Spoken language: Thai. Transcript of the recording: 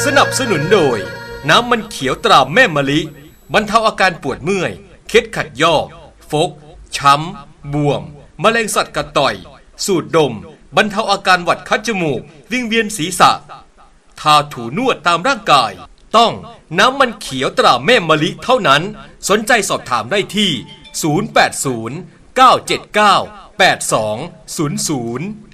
นับสนุนโดยน้ำมันเขียวตราแม่มะลิบรรเทาอาการปวดเมื่อยเคล็ดขัดยอกฟกช้ำบวมแมลงสัตว์กัดต่อยสูดดมบรรเทาอาการหวัดคัดจมูกวิงเวียนศีรษะทาถูนวดตามร่างกายต้องน้ำมันเขียวตราแม่มะลิเท่านั้นสนใจสอบถามได้ที่080 979 8200